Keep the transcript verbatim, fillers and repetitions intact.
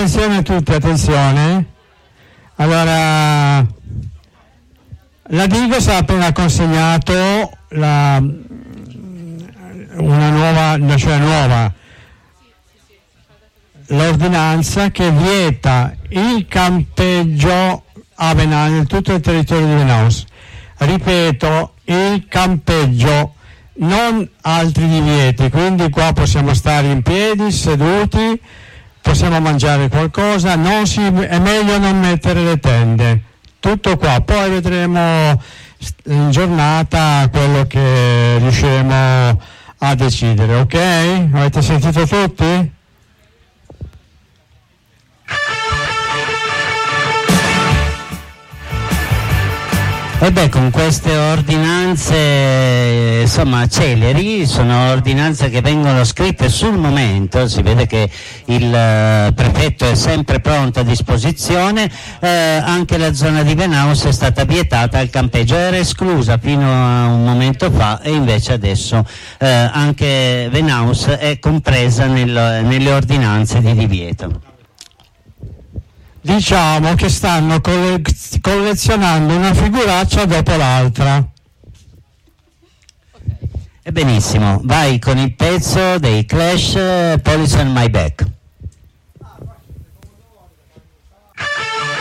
attenzione a tutti, attenzione. Allora, la Digos ha appena consegnato la, una nuova, cioè nuova, l'ordinanza che vieta il campeggio a Venaus, in tutto il territorio di Venaus. Ripeto, il campeggio, non altri divieti, quindi qua possiamo stare in piedi, seduti, possiamo mangiare qualcosa, non si, è meglio non mettere le tende, tutto qua, poi vedremo in giornata quello che riusciremo a decidere, ok? Avete sentito tutti? E beh, con queste ordinanze insomma celeri, sono ordinanze che vengono scritte sul momento, si vede che il uh, prefetto è sempre pronto a disposizione, eh, anche la zona di Venaus è stata vietata al campeggio, era esclusa fino a un momento fa e invece adesso eh, anche Venaus è compresa nel, nelle ordinanze di divieto. Diciamo che stanno collezionando una figuraccia dopo l'altra. E benissimo, vai con il pezzo dei Clash, Police on My Back.